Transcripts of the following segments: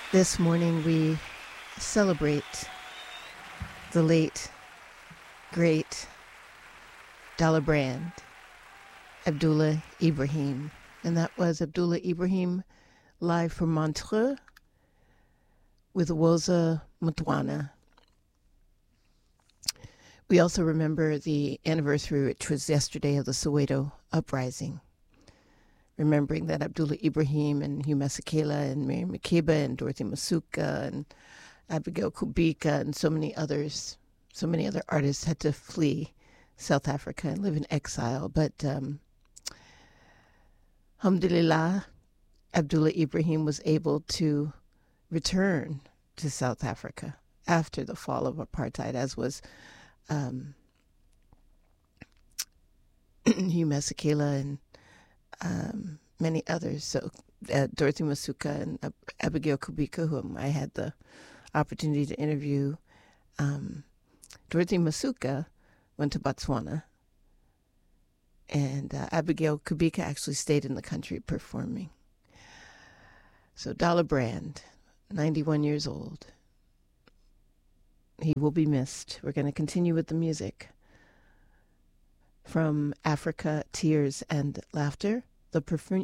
This morning we celebrate the late, great Dallabrand, Abdullah Ibrahim. And that was Abdullah Ibrahim live from Montreux with Woza Mutwana. We also remember the anniversary, which was yesterday, of the Soweto uprising. Remembering that Abdullah Ibrahim and Hugh Masekela and Mary Makeba and Dorothy Masuka and Abigail Kubika and so many other artists had to flee South Africa and live in exile. But alhamdulillah, Abdullah Ibrahim was able to return to South Africa after the fall of apartheid, as was Hugh Masekela and many others. So Dorothy Masuka and Abigail Kubika, whom I had the opportunity to interview. Dorothy Masuka went to Botswana, and Abigail Kubika actually stayed in the country performing. So Dallabrand, 91 years old. He will be missed. We're going to continue with the music. From Africa, Tears and Laughter, the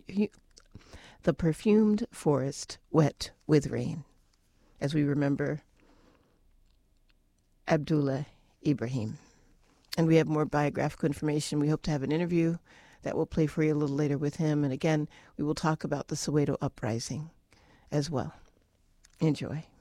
perfumed forest wet with rain, as we remember Abdullah Ibrahim. And we have more biographical information. We hope to have an interview that we'll play for you a little later with him. And again, we will talk about the Soweto uprising as well. Enjoy.